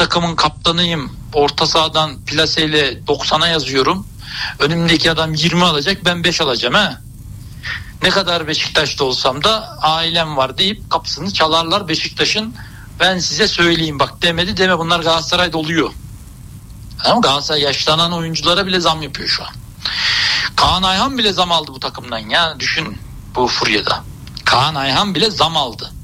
takımın kaptanıyım. Orta sahadan plaseyle 90'a yazıyorum. Önümdeki adam 20 alacak, ben 5 alacağım ha. Ne kadar Beşiktaş'ta olsam da ailem var deyip kapısını çalarlar Beşiktaş'ın. Ben size söyleyeyim bak demedi deme, bunlar Galatasaray'da oluyor. Ama Galatasaray yaşlanan oyunculara bile zam yapıyor şu an. Kaan Ayhan bile zam aldı bu takımdan ya, düşün bu furyada. Kaan Ayhan bile zam aldı.